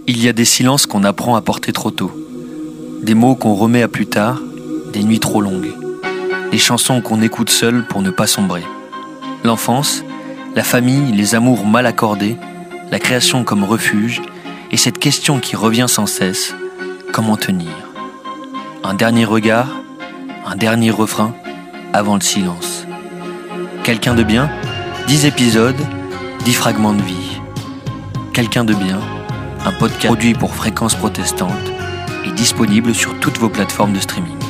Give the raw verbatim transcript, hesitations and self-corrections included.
Il y a des silences qu'on apprend à porter trop tôt, des mots qu'on remet à plus tard, des nuits trop longues, des chansons qu'on écoute seul pour ne pas sombrer. L'enfance, la famille, les amours mal accordés, la création comme refuge, et cette question qui revient sans cesse, comment tenir ? Un dernier regard, un dernier refrain, avant le silence. Quelqu'un de bien, dix épisodes, dix fragments de vie. Quelqu'un de bien, un podcast produit pour Fréquence Protestante et disponible sur toutes vos plateformes de streaming.